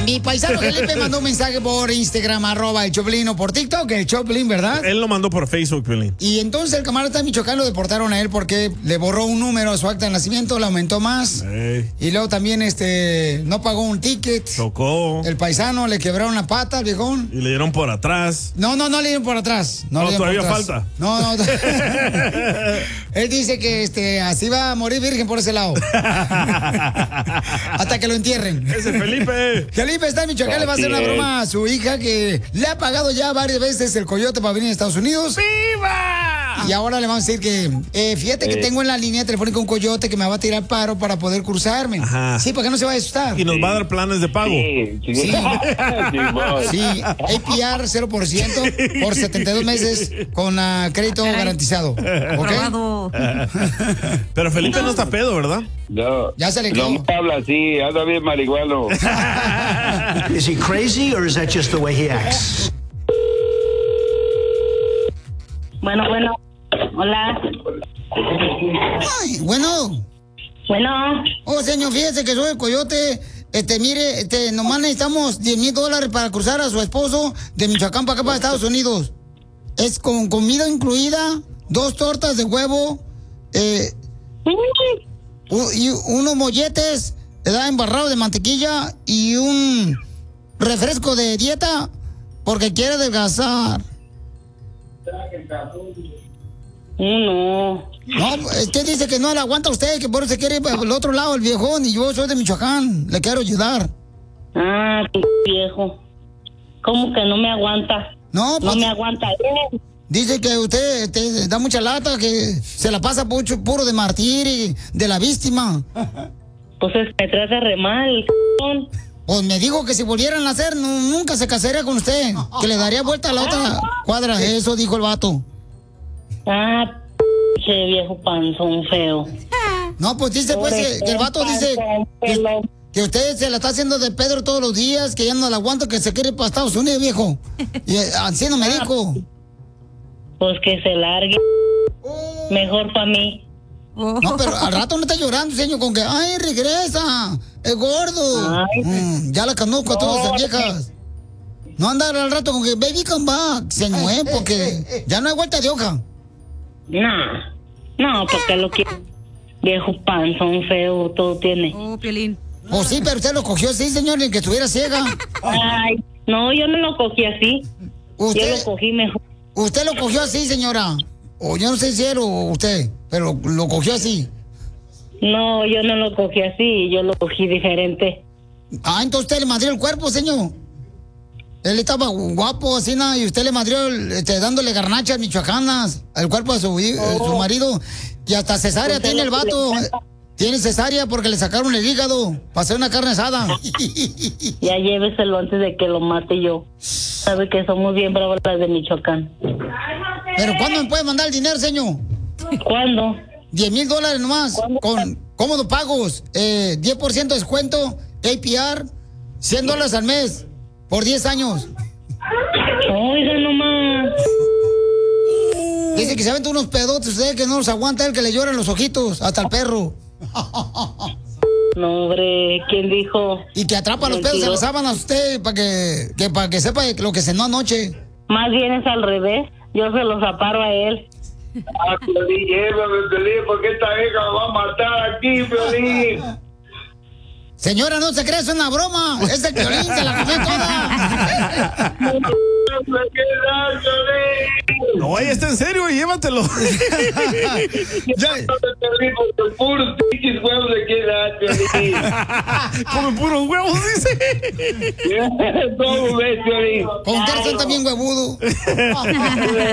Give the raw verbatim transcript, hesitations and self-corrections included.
Mi paisano Felipe mandó un mensaje por Instagram, arroba el Choplin, o por TikTok, el Choplin, ¿verdad? Él lo mandó por Facebook, Pelín. Y entonces el camarada de Michoacán lo deportaron a él porque le borró un número a su acta de nacimiento, le aumentó más. Ey. Y luego también este no pagó un ticket. Chocó. El paisano le quebraron la pata al viejón. Y le dieron por atrás. No, no, no le dieron por atrás. No, No, le dieron todavía por atrás. falta. No, no. Él dice que este así va a morir virgen por ese lado. Hasta que lo entierren. Ese Felipe. Felipe está en Michoacán, le va a hacer una broma a su hija que le ha pagado ya varias veces el coyote para venir a Estados Unidos. ¡Viva! Y ahora le vamos a decir que, eh, fíjate que Eh. tengo en la línea telefónica un coyote que me va a tirar paro para poder cruzarme. Ajá. Sí, para que no se vaya a asustar. Y nos va a dar planes de pago. Sí, sí. Sí. Simón. Sí, A P R cero por ciento por setenta y dos meses con ah, crédito garantizado. ¿Ok? Aprobado. Pero Felipe no está pedo, ¿verdad? No, Ya se le no quedó. me habla así, anda bien marihuano. Is he crazy or is that just the way he acts? Bueno, bueno. Hola. Ay, bueno. Bueno. Oh, señor, fíjese que soy el coyote. Este, mire, este, nomás necesitamos diez mil dólares para cruzar a su esposo de Michoacán para acá, para Estados Unidos. Es con comida incluida, dos tortas de huevo, eh, u- y unos molletes, ¿verdad? Embarrados de mantequilla y un refresco de dieta porque quiere adelgazar. No. No, usted dice que no le aguanta a usted, que por eso se quiere ir para el otro lado, el viejón, y yo soy de Michoacán, le quiero ayudar. Ah, p viejo. ¿Cómo que no me aguanta? No, pues, No me aguanta él. dice que usted te da mucha lata, que se la pasa mucho, puro de martir y de la víctima. Pues es que me trata re mal, c******. Pues me dijo que si volvieran a hacer, nu- nunca se casaría con usted, que le daría vuelta a la otra cuadra. Eso dijo el vato. Ah, che viejo panzón feo. No, pues dice pues que, que el vato dice que, que usted se la está haciendo de Pedro todos los días, que ya no la aguanta, que se quiere ir para Estados Unidos, viejo. Y eh, así no me dijo. Pues que se largue. Mejor para mí. No, pero al rato no está llorando, señor, con que, ay, regresa, es gordo. Ay. Mm, ya la conozco a todas No, las viejas. No andar al rato con que, baby, come back, señor, eh, porque ya no hay vuelta de hoja. No. No, porque lo quiero. Viejo panzón feo, todo tiene. Oh, Piolín. Oh, sí, pero usted lo cogió así, señor, ni que estuviera ciega. Ay, no, yo no lo cogí así. Yo Usted, lo cogí mejor. usted lo cogió así, señora. O yo no sé si era o usted, pero lo cogió así. No, yo no lo cogí así, yo lo cogí diferente. Ah, entonces usted le madrió el cuerpo, señor. Él estaba guapo, así, ¿no? Y usted le madrió, el- este, dándole garnachas michoacanas al cuerpo de su, hi- eh, su marido. Y hasta cesárea Usted tiene el lo que le vato. encanta. Tiene cesárea porque le sacaron el hígado para hacer una carne asada. Ya lléveselo antes de que lo mate yo. Sabe que somos bien bravas las de Michoacán. Pero ¿cuándo me puede mandar el dinero, señor? ¿Cuándo? diez mil dólares nomás, ¿Cuándo? con cómodos pagos, eh, diez por ciento de descuento, A P R, cien dólares al mes, por diez años. Oiga nomás. Dice que se aventa unos pedotes usted que no los aguanta, el que le lloran los ojitos, hasta el perro. No, hombre, ¿quién dijo? Y que atrapa los pedos en las Mentiroso. sábanas usted para que, que, para que sepa lo que cenó anoche. Más bien es al revés. Yo se los aparo a él. Ah, Piolín, llévame, Piolín, porque esta hija me va a matar aquí, Piolín. Señora, no se cree, es una broma. Es el Piolín, se la comió toda. No me queda, Piolín. No, ahí está en serio, llévatelo. Ya, Piolín, porque puros pinches huevos de queda, Piolín. come puros huevos, dice. ¿Cómo ves, Piolín? Con usted son también huevudo.